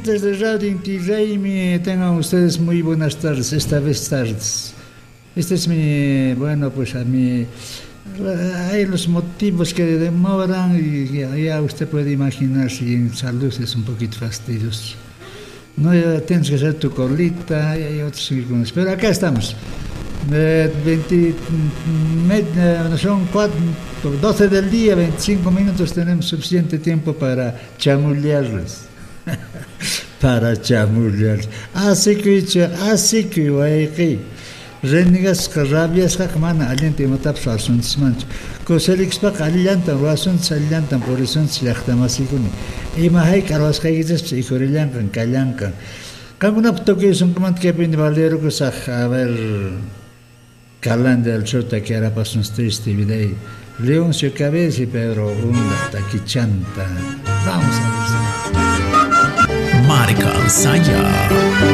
Desde Radio Inti Raymi, tengan ustedes muy buenas tardes, esta vez tardes. Este es mi, bueno, pues a mí, hay los motivos que demoran y ya usted puede imaginar si en salud es un poquito fastidioso. No, ya tienes que hacer tu colita y hay otros circunstancias, pero acá estamos. 12 del día, 25 minutos, tenemos suficiente tiempo para chamullarles. Para chamullar. Así que vayaki. Renigas rabias mana aliente mataps asuntos mancho. Coselix pa aliantan rasun saliantan por eso silachtamasikuni. Ima hay carvas caigues psicorillancan callancan. Canguna toque son como que pende valero que a ver Calán del Chota que era para sus triste vida. León su cabeza y Pedro Hunda taquichanta. Vamos a ver. Marca Saya.